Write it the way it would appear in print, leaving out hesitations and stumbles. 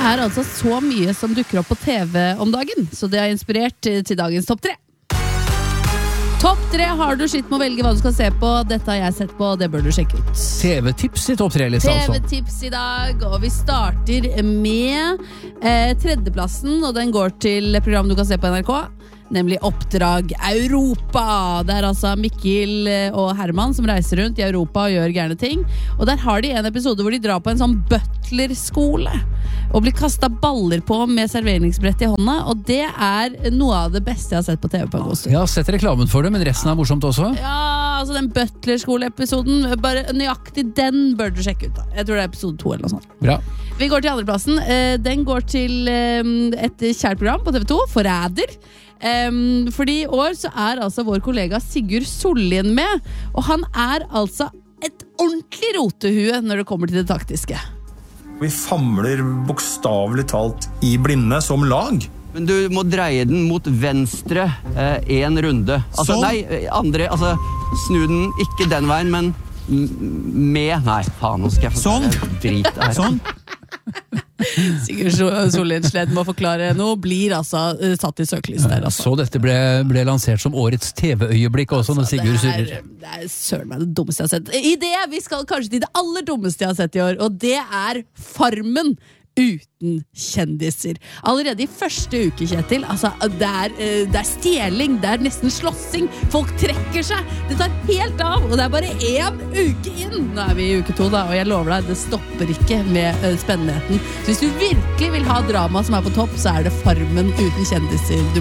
altså så mye som dukker opp på TV om dagen, så det har inspirert til dagens topp 3. Topp 3 har du skitt med å velge hva du skal se på. Dette har jeg sett på, det bør du sjekke ut. TV-tips I topp 3-lista altså. TV-tips I dag, og vi starter med tredjeplassen, og den går til program du kan se på NRK, nemlig Oppdrag Europa. Det altså Mikkel og Herman som reiser rundt I Europa og gjør gærne ting. Og der har de en episode hvor de drar på en sånn butlerskole og blir kastet baller på med serveringsbrett I hånda, og det noe av det beste jeg har sett på TV på en god stund. Jeg har sett reklamen for det, men resten morsomt også. Ja, altså den butlerskole-episoden, bare nøyaktig den bør du sjekke ut da. Jeg tror det episode 2 eller noe sånt. Bra. Vi går til andreplassen. Den går til et kjært program på TV 2, Forræder. Fordi I år så altså vår kollega Sigurd Sollien med, og han altså et ordentlig rotehue når det kommer til det taktiske. Vi famler bokstavelig talt I blinde som lag. Men du må dreie den mot venstre en runde. Altså, nei, andre, altså snu den ikke den veien, men med, nei, faen, nå skal jeg få drit her. Sånn. Sigurd Sollien slett må forklare nå, blir altså satt I søkelist der altså. Så dette ble lansert som årets TV-øyeblikk også når Sigurd surrer. Det søren meg det dummeste jeg har sett I det vi skal kanskje til det aller dummeste jeg har sett I år, og det Farmen uten kjendiser. Allerede I første uke, Kjetil, altså, det stjeling, det nesten slåssing, folk trekker seg, det tar helt av, og det bare 1 uke inn. Nå vi I uke 2 da, og jeg lover deg, det stopper ikke med spennheten. Så hvis du virkelig vil ha drama som på topp, så det Farmen uten kjendiser du